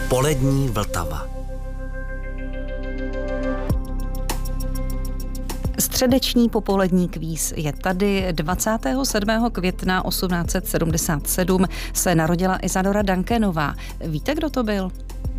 Polední Vltava. Středeční popolední kvíz je tady. 27. května 1877 se narodila Isadora Duncanová. Víte, kdo to byl?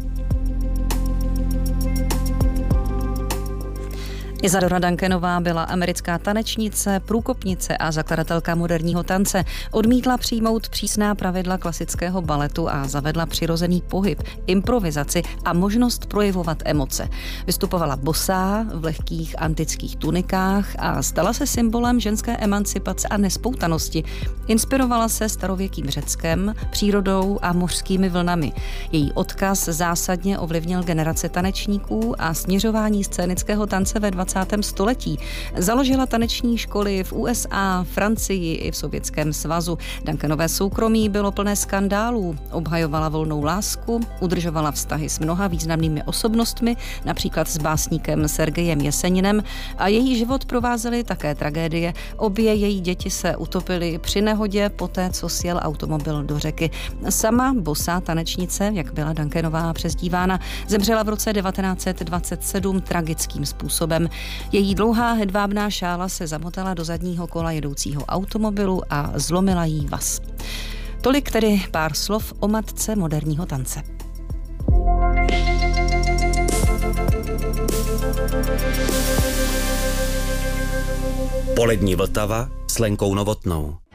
Isadora Duncanová byla americká tanečnice, průkopnice a zakladatelka moderního tance. Odmítla přijmout přísná pravidla klasického baletu a zavedla přirozený pohyb, improvizaci a možnost projevovat emoce. Vystupovala bosá v lehkých antických tunikách a stala se symbolem ženské emancipace a nespoutanosti. Inspirovala se starověkým Řeckem, přírodou a mořskými vlnami. Její odkaz zásadně ovlivnil generace tanečníků a směřování scénického tance ve 20. století. Založila taneční školy v USA, Francii i v Sovětském svazu. Duncanové soukromí bylo plné skandálů. Obhajovala volnou lásku, udržovala vztahy s mnoha významnými osobnostmi, například s básníkem Sergejem Jeseninem, a její život provázely také tragédie. Obě její děti se utopily při nehodě poté, co sjel automobil do řeky. Sama bosá tanečnice, jak byla Duncanová přezdívána, zemřela v roce 1927 tragickým způsobem. Její dlouhá hedvábná šála se zamotala do zadního kola jedoucího automobilu a zlomila jí vaz. Tolik tedy pár slov o matce moderního tance. Polední Vltava s Lenkou Novotnou.